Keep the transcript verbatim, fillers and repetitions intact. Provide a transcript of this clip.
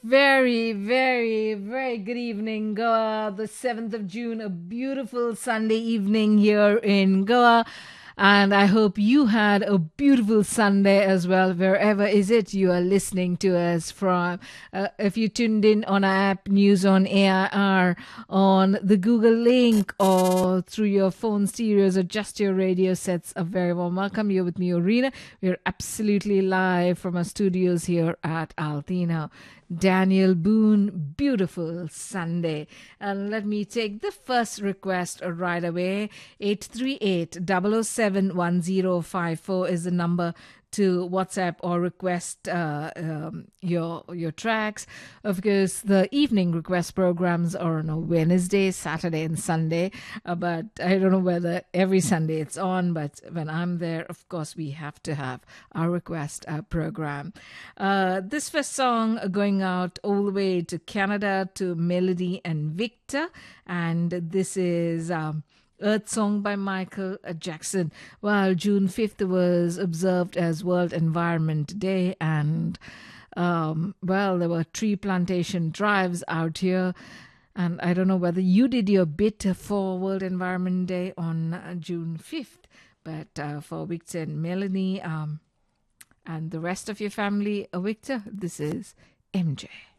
Very, very, very good evening, Goa. The seventh of June, a beautiful Sunday evening here in Goa. And I hope you had a beautiful Sunday as well, wherever is it you are listening to us from. Uh, if you tuned in on our app, News on A I R, on the Google link, or through your phone stereos or just your radio sets, a very warm welcome. You're with me, Orina. We're absolutely live from our studios here at Altina. Daniel Boone, beautiful Sunday. And let me take the first request right away. eight three eight, zero zero seven, one zero five four is the number to WhatsApp or request uh, um, your your tracks. Of course, the evening request programs are on a Wednesday, Saturday, and Sunday. Uh, but I don't know whether every Sunday it's on. But when I'm there, of course, we have to have our request uh, program. Uh, this first song going out all the way to Canada to Melody and Victor, and this is. Um, Earth Song by Michael Jackson. Well, June fifth was observed as World Environment Day, and um, well, there were tree plantation drives out here. And I don't know whether you did your bit for World Environment Day on uh, June fifth, but uh, for Victor and Melanie um, and the rest of your family, uh, Victor, this is M J.